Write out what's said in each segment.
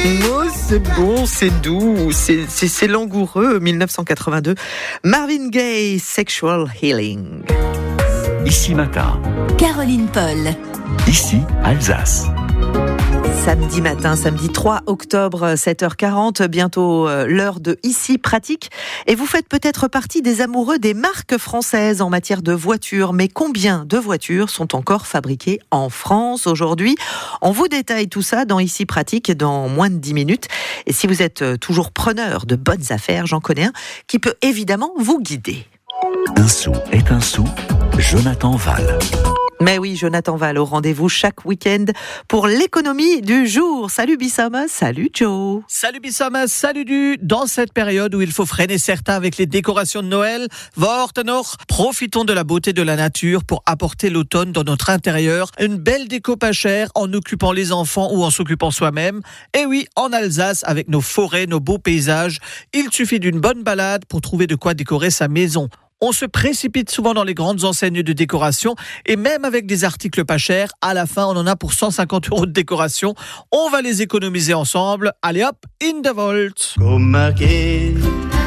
Oh, c'est bon, c'est doux, c'est langoureux. 1982. Marvin Gaye, Sexual Healing. Ici Matin. Caroline Paul. Ici Alsace. Samedi matin, samedi 3 octobre, 7h40, bientôt l'heure de Ici Pratique. Et vous faites peut-être partie des amoureux des marques françaises en matière de voitures. Mais combien de voitures sont encore fabriquées en France aujourd'hui ? On vous détaille tout ça dans Ici Pratique dans moins de 10 minutes. Et si vous êtes toujours preneur de bonnes affaires, j'en connais un qui peut évidemment vous guider. Un sou est un sou. Jonathan Val. Mais oui, Jonathan Val au rendez-vous chaque week-end pour l'économie du jour. Salut Bissama, salut Joe. Salut Bissama, salut Du. Dans cette période où il faut freiner certains avec les décorations de Noël, Vortenor, profitons de la beauté de la nature pour apporter l'automne dans notre intérieur. Une belle déco pas chère en occupant les enfants ou en s'occupant soi-même. Et oui, en Alsace, avec nos forêts, nos beaux paysages, il suffit d'une bonne balade pour trouver de quoi décorer sa maison. On se précipite souvent dans les grandes enseignes de décoration et même avec des articles pas chers, à la fin on en a pour 150 € de décoration. On va les économiser ensemble. Allez hop, in the vault. Kom again,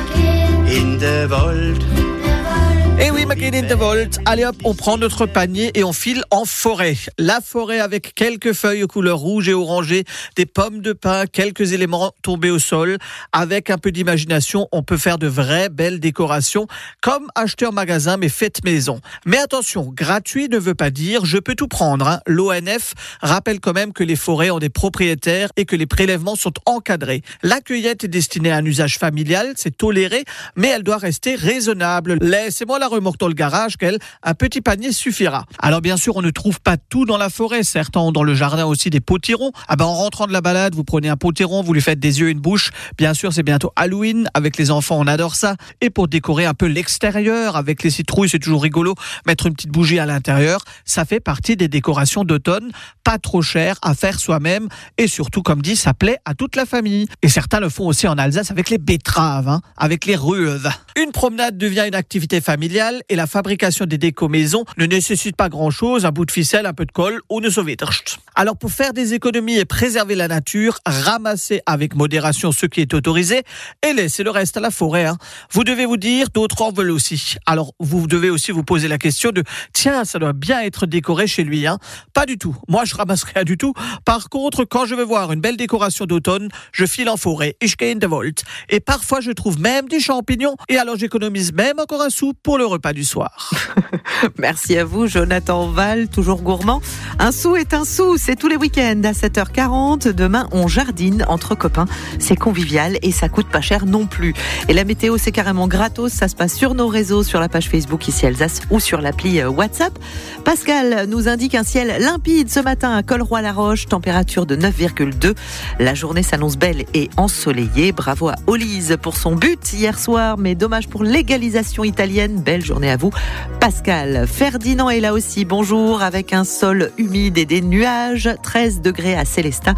in the vault. Et oui, McCain in the Vault. Allez hop, on prend notre panier et on file en forêt. La forêt avec quelques feuilles aux couleurs rouge et orangées, des pommes de pin, quelques éléments tombés au sol. Avec un peu d'imagination, on peut faire de vraies belles décorations, comme acheter en magasin mais faites maison. Mais attention, gratuit ne veut pas dire je peux tout prendre. L'ONF rappelle quand même que les forêts ont des propriétaires et que les prélèvements sont encadrés. La cueillette est destinée à un usage familial, c'est toléré, mais elle doit rester raisonnable. Laissez-moi la remorque dans le garage, un petit panier suffira. Alors bien sûr, on ne trouve pas tout dans la forêt. Certains ont dans le jardin aussi des potirons. En rentrant de la balade, vous prenez un potiron, vous lui faites des yeux et une bouche. Bien sûr, c'est bientôt Halloween. Avec les enfants, on adore ça. Et pour décorer un peu l'extérieur, avec les citrouilles, c'est toujours rigolo. Mettre une petite bougie à l'intérieur, ça fait partie des décorations d'automne. Pas trop cher à faire soi-même. Et surtout, comme dit, ça plaît à toute la famille. Et certains le font aussi en Alsace avec les betteraves, avec les ruves. Une promenade devient une activité familiale et la fabrication des décos maison ne nécessite pas grand-chose, un bout de ficelle, un peu de colle ou une sauveterst. Alors pour faire des économies et préserver la nature, ramassez avec modération ce qui est autorisé et laissez le reste à la forêt. Vous devez vous dire, d'autres en veulent aussi. Alors vous devez aussi vous poser la question de tiens, ça doit bien être décoré chez lui. Pas du tout. Moi je ramasse rien du tout. Par contre, quand je veux voir une belle décoration d'automne, je file en forêt, ich gehe in the Wald. Et parfois je trouve même des champignons et alors j'économise même encore un sou pour le repas du soir. Merci à vous, Jonathan Val, toujours gourmand. Un sou est un sou, c'est tous les week-ends à 7h40. Demain, on jardine entre copains. C'est convivial et ça coûte pas cher non plus. Et la météo, c'est carrément gratos. Ça se passe sur nos réseaux, sur la page Facebook Ici Alsace ou sur l'appli WhatsApp. Pascal nous indique un ciel limpide ce matin à Colroy-la-Roche, température de 9,2. La journée s'annonce belle et ensoleillée. Bravo à Olise pour son but hier soir, mais dommage pour l'égalisation italienne. Belle journée à vous, Pascal. Ferdinand est là aussi, bonjour, avec un sol humide et des nuages, 13 degrés à Célestat.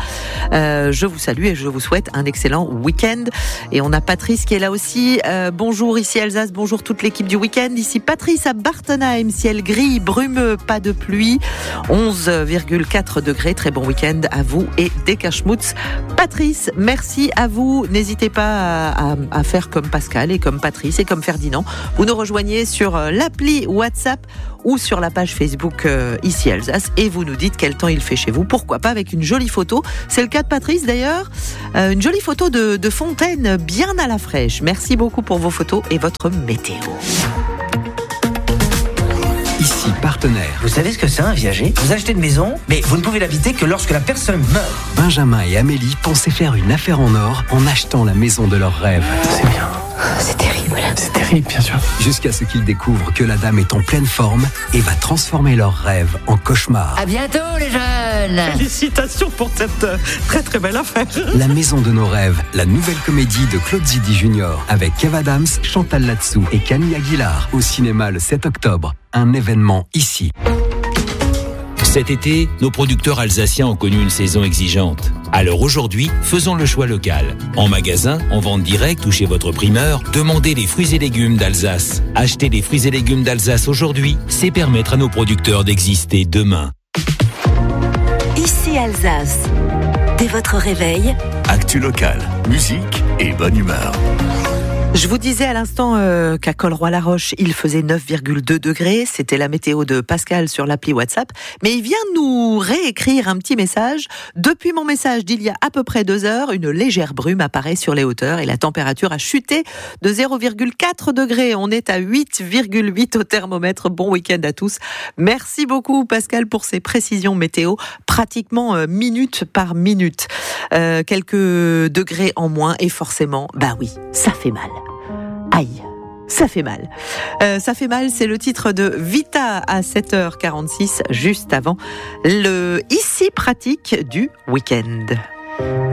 Je vous salue et je vous souhaite un excellent week-end. Et on a Patrice qui est là aussi. Bonjour, ici Alsace, bonjour toute l'équipe du week-end. Ici Patrice à Bartenheim, ciel gris, brumeux, pas de pluie, 11,4 degrés. Très bon week-end à vous et des Cachemouts. Patrice, merci à vous. N'hésitez pas à faire comme Pascal et comme Patrice et comme Ferdinand. Vous nous rejoignez sur l'appli WhatsApp ou sur la page Facebook Ici Alsace et vous nous dites quel temps il fait chez vous. Pourquoi pas avec une jolie photo. C'est le cas de Patrice d'ailleurs. Une jolie photo de fontaine bien à la fraîche. Merci beaucoup pour vos photos et votre météo. Ici Partenaire. Vous savez ce que c'est un viager ? Vous achetez une maison, mais vous ne pouvez l'habiter que lorsque la personne meurt. Benjamin et Amélie pensaient faire une affaire en or en achetant la maison de leurs rêves. C'est bien. C'est terrible. C'est terrible, bien sûr. Jusqu'à ce qu'ils découvrent que la dame est en pleine forme et va transformer leurs rêves en cauchemar. À bientôt les jeunes. Félicitations pour cette très très belle affaire. La maison de nos rêves, la nouvelle comédie de Claude Zidi Junior avec Kev Adams, Chantal Latsou et Camille Aguilar au cinéma le 7 octobre. Un événement ici. Cet été, nos producteurs alsaciens ont connu une saison exigeante. Alors aujourd'hui, faisons le choix local. En magasin, en vente directe ou chez votre primeur, demandez les fruits et légumes d'Alsace. Acheter des fruits et légumes d'Alsace aujourd'hui, c'est permettre à nos producteurs d'exister demain. Ici Alsace. Dès votre réveil, Actu locale, musique et bonne humeur. Je vous disais à l'instant qu'à Colroy-la-Roche, il faisait 9,2 degrés. C'était la météo de Pascal sur l'appli WhatsApp. Mais il vient nous réécrire un petit message. Depuis mon message d'il y a à peu près 2 heures, une légère brume apparaît sur les hauteurs et la température a chuté de 0,4 degrés. On est à 8,8 au thermomètre. Bon week-end à tous. Merci beaucoup Pascal pour ces précisions météo, pratiquement minute par minute. Quelques degrés en moins et forcément, bah oui, ça fait mal. Aïe, ça fait mal. Ça fait mal, c'est le titre de Vita à 7h46, juste avant le Ici pratique du week-end.